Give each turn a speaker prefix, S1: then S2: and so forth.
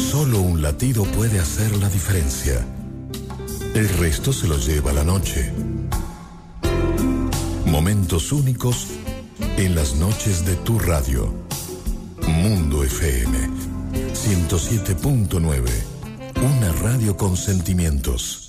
S1: Solo un latido puede hacer la diferencia. El resto se lo lleva la noche. Momentos únicos en las noches de tu radio. Mundo FM 107.9. Una radio con sentimientos.